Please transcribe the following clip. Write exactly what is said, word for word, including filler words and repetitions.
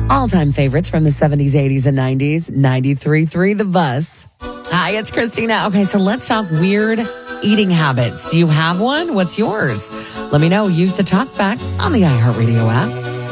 All-time favorites from the seventies, eighties, and nineties. ninety-three point three The Buzz. Hi, it's Christina. Okay, so let's talk weird eating habits. Do you have one? What's yours? Let me know. Use the talk back on the iHeartRadio app.